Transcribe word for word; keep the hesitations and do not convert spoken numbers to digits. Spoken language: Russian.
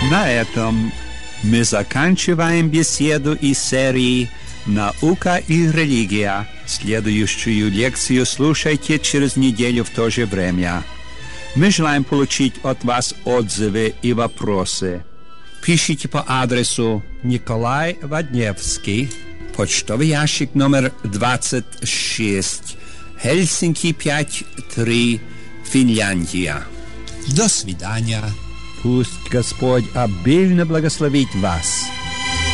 На этом мы заканчиваем беседу из серии «Наука и религия». Следующую лекцию слушайте через неделю в то же время. Мы желаем получить от вас отзывы и вопросы. Пишите по адресу Николай Водневский, почтовый ящик номер двадцать шесть, Хельсинки пять три, Финляндия. До свидания. Пусть Господь обильно благословит вас.